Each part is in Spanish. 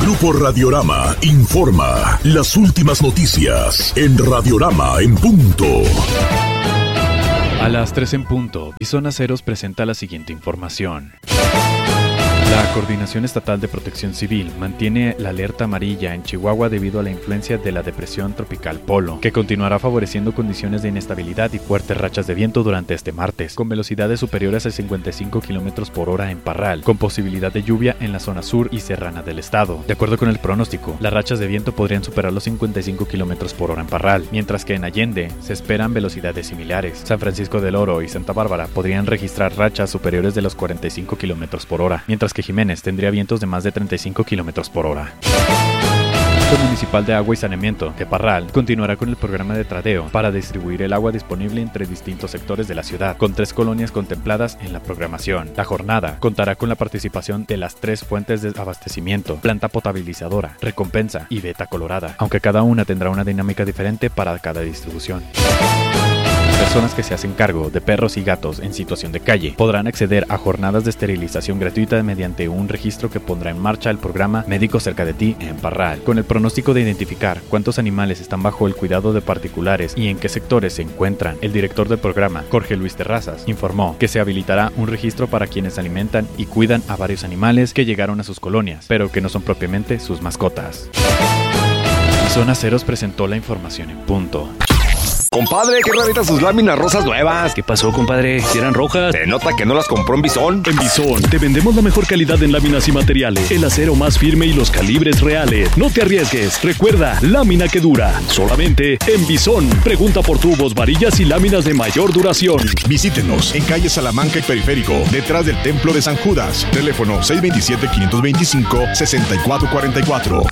Grupo Radiorama informa las últimas noticias en Radiorama en punto. A las 3 en punto, Bison Aceros presenta la siguiente información. La Coordinación Estatal de Protección Civil mantiene la alerta amarilla en Chihuahua debido a la influencia de la depresión tropical Polo, que continuará favoreciendo condiciones de inestabilidad y fuertes rachas de viento durante este martes, con velocidades superiores a 55 km por hora en Parral, con posibilidad de lluvia en la zona sur y serrana del estado. De acuerdo con el pronóstico, las rachas de viento podrían superar los 55 km por hora en Parral, mientras que en Allende se esperan velocidades similares. San Francisco del Oro y Santa Bárbara podrían registrar rachas superiores de los 45 km por hora, mientras que Jiménez tendría vientos de más de 35 km por hora. El Municipal de Agua y Saneamiento de Parral continuará con el programa de tradeo para distribuir el agua disponible entre distintos sectores de la ciudad, con 3 colonias contempladas en la programación. La jornada contará con la participación de las 3 fuentes de abastecimiento, planta potabilizadora, recompensa y Beta Colorada, aunque cada una tendrá una dinámica diferente para cada distribución. Personas que se hacen cargo de perros y gatos en situación de calle podrán acceder a jornadas de esterilización gratuita mediante un registro que pondrá en marcha el programa Médico Cerca de Ti en Parral, con el pronóstico de identificar cuántos animales están bajo el cuidado de particulares y en qué sectores se encuentran. El director del programa, Jorge Luis Terrazas, informó que se habilitará un registro para quienes alimentan y cuidan a varios animales que llegaron a sus colonias, pero que no son propiamente sus mascotas. Bison Aceros presentó la información en punto. Compadre, qué raritas sus láminas rosas nuevas. ¿Qué pasó, compadre? ¿Si eran rojas? Se nota que no las compró en Bison. En Bison te vendemos la mejor calidad en láminas y materiales, el acero más firme y los calibres reales. No te arriesgues. Recuerda, lámina que dura. Solamente en Bison. Pregunta por tubos, varillas y láminas de mayor duración. Visítenos en calle Salamanca y Periférico, detrás del Templo de San Judas. Teléfono 627-525-6444.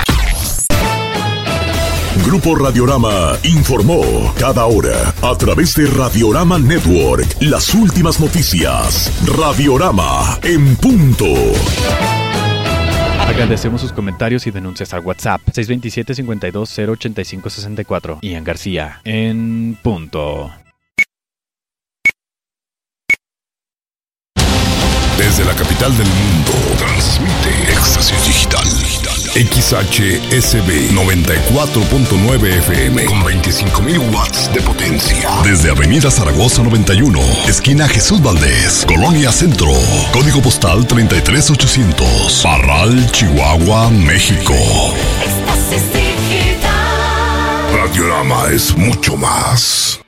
Grupo Radiorama informó cada hora a través de Radiorama Network las últimas noticias. Radiorama en punto. Agradecemos sus comentarios y denuncias al WhatsApp 627-52-085-64 y en García en punto. Desde la capital del mundo, transmite Éxtasis Digital. XHSB 94.9 FM con 25.000 watts de potencia. Desde Avenida Zaragoza 91, esquina Jesús Valdés, Colonia Centro. Código postal 33800. Parral, Chihuahua, México. Éxtasis Digital. Radiorama es mucho más.